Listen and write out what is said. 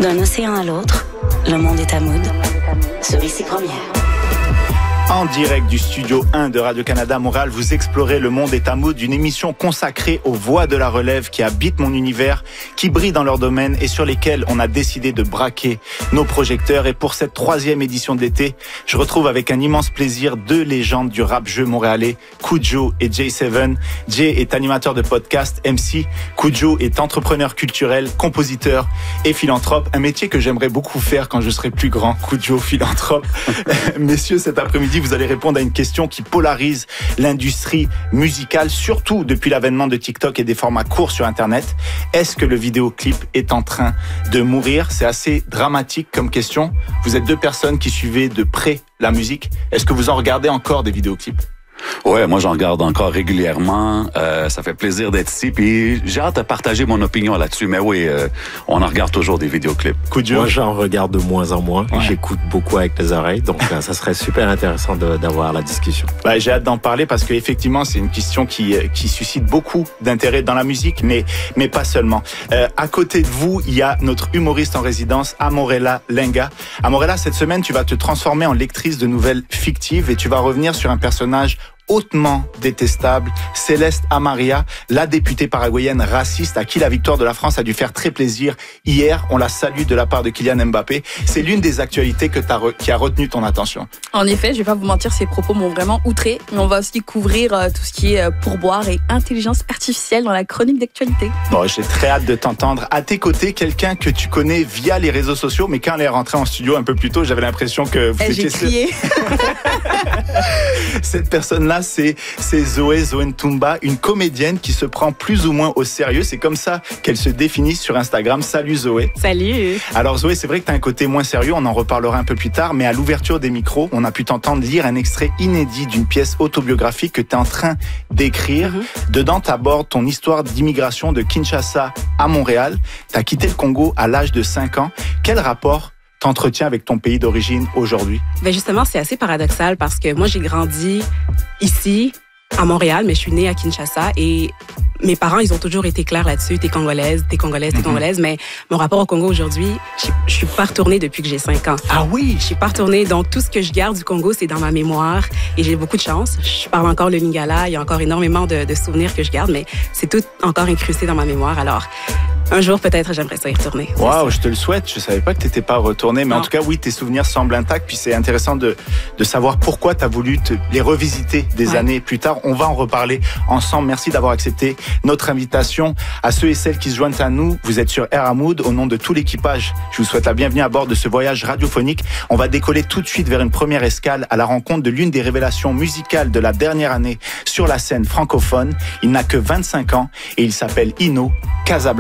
D'un océan à l'autre, le monde est à Mood. Celui-ci première. En direct du studio 1 de Radio-Canada Montréal, vous explorez Le Monde est à Mood, une émission consacrée aux voix de la relève qui habitent mon univers, qui brillent dans leur domaine et sur lesquels on a décidé de braquer nos projecteurs. Et pour cette 3e édition de l'été, je retrouve avec un immense plaisir 2 légendes du rap-jeu montréalais, Kudjo et J7. Jay est animateur de podcast, MC. Kudjo est entrepreneur culturel, compositeur et philanthrope. Un métier que j'aimerais beaucoup faire quand je serai plus grand. Kudjo, philanthrope. Messieurs, cet après-midi, vous allez répondre à une question qui polarise l'industrie musicale, surtout depuis l'avènement de TikTok et des formats courts sur Internet. Est-ce que le vidéoclip est en train de mourir? C'est assez dramatique comme question. Vous êtes 2 personnes qui suivez de près la musique. Est-ce que vous en regardez encore des vidéoclips? Ouais, moi j'en regarde encore régulièrement. Ça fait plaisir d'être ici. Puis j'ai hâte de partager mon opinion là-dessus. Mais oui, on en regarde toujours des vidéoclips. Moi j'en regarde de moins en moins. Ouais. J'écoute beaucoup avec les oreilles. Donc ça serait super intéressant d'avoir la discussion. Bah, j'ai hâte d'en parler parce qu'effectivement c'est une question qui suscite beaucoup d'intérêt dans la musique, mais pas seulement. À côté de vous, il y a notre humoriste en résidence, Amorella Lenga. Amorella, cette semaine, tu vas te transformer en lectrice de nouvelles fictives et tu vas revenir sur un personnage hautement détestable, Céleste Amaria, la députée paraguayenne raciste à qui la victoire de la France a dû faire très plaisir. Hier, on la salue de la part de Kylian Mbappé. C'est l'une des actualités qui a retenu ton attention. En effet, je vais pas vous mentir, ces propos m'ont vraiment outré. Mais on va aussi couvrir tout ce qui est pourboire et intelligence artificielle dans la chronique d'actualité. Bon, j'ai très hâte de t'entendre. À tes côtés, quelqu'un que tu connais via les réseaux sociaux, mais quand elle est rentrée en studio un peu plus tôt, j'avais l'impression que vous étiez... J'ai crié. Cette personne-là, c'est Zoé Ntumba, une comédienne qui se prend plus ou moins au sérieux. C'est comme ça qu'elle se définit sur Instagram. Salut Zoé. Salut. Alors Zoé, c'est vrai que tu as un côté moins sérieux, on en reparlera un peu plus tard, mais à l'ouverture des micros, on a pu t'entendre lire un extrait inédit d'une pièce autobiographique que tu es en train d'écrire. Dedans, tu abordes ton histoire d'immigration de Kinshasa à Montréal. Tu as quitté le Congo à l'âge de 5 ans. Quel rapport t'entretiens avec ton pays d'origine aujourd'hui? Ben justement, c'est assez paradoxal parce que moi, j'ai grandi ici, à Montréal, mais je suis née à Kinshasa et mes parents, ils ont toujours été clairs là-dessus. T'es congolaise, mais mon rapport au Congo aujourd'hui, je suis pas retournée depuis que j'ai 5 ans. Ah oui? Je suis pas retournée, donc tout ce que je garde du Congo, c'est dans ma mémoire et j'ai beaucoup de chance. Je parle encore le lingala, il y a encore énormément de souvenirs que je garde, mais c'est tout encore incrusté dans ma mémoire. Alors, un jour, peut-être, j'aimerais ça y retourner. Waouh, je te le souhaite. Je savais pas que t'étais pas retourné, mais non. En tout cas, oui, tes souvenirs semblent intacts. Puis c'est intéressant de savoir pourquoi t'as voulu les revisiter des années plus tard. On va en reparler ensemble. Merci d'avoir accepté notre invitation. À ceux et celles qui se joignent à nous, vous êtes sur Air Mood. Au nom de tout l'équipage, je vous souhaite la bienvenue à bord de ce voyage radiophonique. On va décoller tout de suite vers une première escale à la rencontre de l'une des révélations musicales de la dernière année sur la scène francophone. Il n'a que 25 ans et il s'appelle Ino Casablanca.